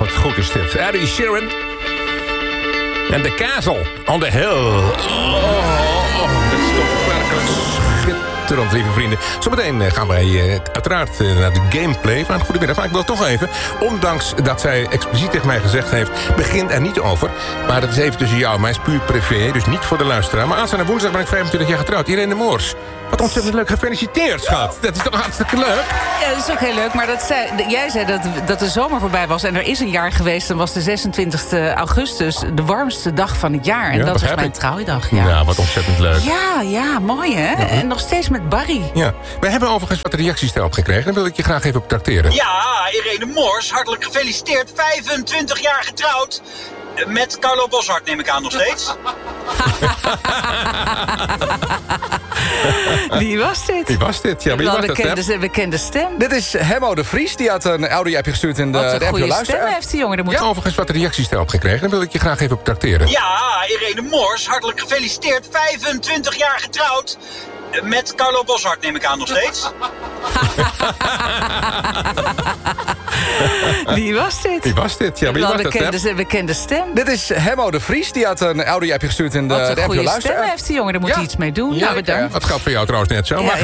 wat goed is dit. Eddie Sheeran. En The Castle on the Hill. Dat is toch werkelijk schitterend, lieve vrienden. Zometeen gaan wij uiteraard naar de gameplay van Goedemiddag. Maar ik wil toch even, ondanks dat zij expliciet tegen mij gezegd heeft... begin er niet over, maar dat is even tussen jou en mij. Is puur privé, dus niet voor de luisteraar. Maar aanstaande woensdag ben ik 25 jaar getrouwd. Irene Moors. Wat ontzettend leuk. Gefeliciteerd, schat. Dat is toch hartstikke leuk? Ja, dat is ook heel leuk. Maar jij zei dat de zomer voorbij was. En er is een jaar geweest. Dan was de 26 augustus de warmste dag van het jaar. En Ja, dat was mijn trouwdag. Ja. Ja, wat ontzettend leuk. Ja, mooi hè? Ja. En nog steeds met Barry. Ja. Wij hebben overigens wat reacties daarop gekregen. Daar wil ik je graag even op trakteren. Ja, Irene Moors, hartelijk gefeliciteerd. 25 jaar getrouwd. Met Carlo Boszhard neem ik aan nog steeds. Wie was dit? Wie was dit? Ja, wie was dat? Een bekende stem. Dit is Hemmo de Vries. Die had een audio-appje gestuurd in de Wat een goede luister. stem heeft die jongen. Ik heb overigens wat reacties daarop gekregen. Daar wil ik je graag even op trakteren. Ja, Irene Moors, hartelijk gefeliciteerd. 25 jaar getrouwd. Met Carlo Boszhard neem ik aan nog steeds. Wie was dit? Wie was dit? Ja, wie was dat? Een bekende stem. Dit is Hemmo de Vries. Die had een audio-appje gestuurd in de Wat een goede luister. stem heeft die jongen. Daar moet hij iets mee doen. Ja, Nou, bedankt. Dat geldt voor jou trouwens net zo. Ja, Maar